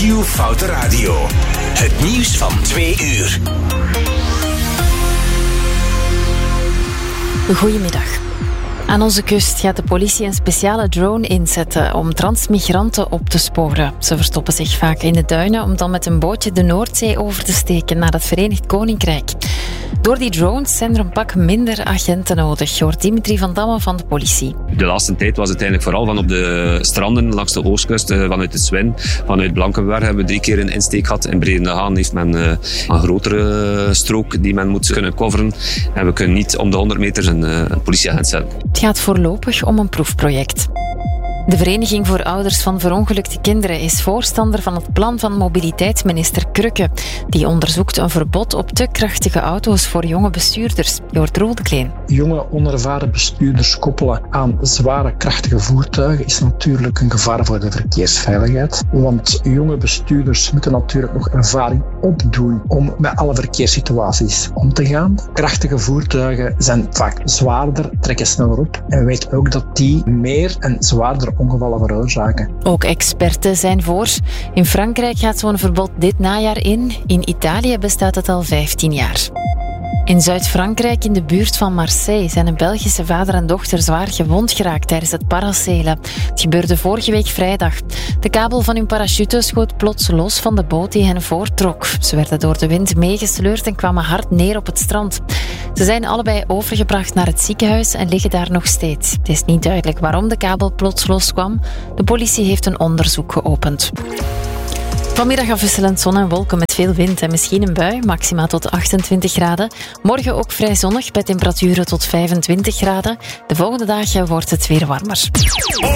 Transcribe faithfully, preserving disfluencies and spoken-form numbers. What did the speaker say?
Q-Foute Radio. Het nieuws van twee uur. Goedemiddag. Aan onze kust gaat de politie een speciale drone inzetten om transmigranten op te sporen. Ze verstoppen zich vaak in de duinen om dan met een bootje de Noordzee over te steken naar het Verenigd Koninkrijk. Door die drones zijn er een pak minder agenten nodig, hoort Dimitri van Damme van de politie. De laatste tijd was het eigenlijk vooral van op de stranden langs de oostkust, vanuit de Swin, vanuit Blankenberg hebben we drie keer een insteek gehad. In Bredendagaan heeft men een grotere strook die men moet kunnen coveren. En we kunnen niet om de honderd meter een, een politieagent zetten. Het gaat voorlopig om een proefproject. De Vereniging voor Ouders van Verongelukte Kinderen is voorstander van het plan van mobiliteitsminister Krukke. Die onderzoekt een verbod op te krachtige auto's voor jonge bestuurders. Je hoort Roel de Kleen. Jonge, onervaren bestuurders koppelen aan zware, krachtige voertuigen is natuurlijk een gevaar voor de verkeersveiligheid. Want jonge bestuurders moeten natuurlijk nog ervaring opdoen om met alle verkeerssituaties om te gaan. Krachtige voertuigen zijn vaak zwaarder, trekken sneller op en we weten ook dat die meer en zwaarder ongevallen veroorzaken. Ook experten zijn voor. In Frankrijk gaat zo'n verbod dit najaar in. In Italië bestaat het al vijftien jaar. In Zuid-Frankrijk, in de buurt van Marseille, zijn een Belgische vader en dochter zwaar gewond geraakt tijdens het parasailen. Het gebeurde vorige week vrijdag. De kabel van hun parachute schoot plots los van de boot die hen voortrok. Ze werden door de wind meegesleurd en kwamen hard neer op het strand. Ze zijn allebei overgebracht naar het ziekenhuis en liggen daar nog steeds. Het is niet duidelijk waarom de kabel plots loskwam. De politie heeft een onderzoek geopend. Vanmiddag afwisselend zon en wolken met veel wind en misschien een bui, maxima tot achtentwintig graden. Morgen ook vrij zonnig bij temperaturen tot vijfentwintig graden. De volgende dagen wordt het weer warmer.